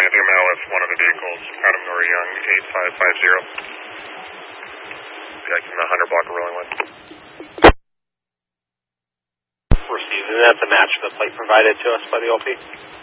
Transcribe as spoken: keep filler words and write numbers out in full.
Andrew Mel with one of the vehicles, Adam Nori Young, eight five five zero. Back in the Hunter block of rolling one. Received. Is that the match the plate provided to us by the O P?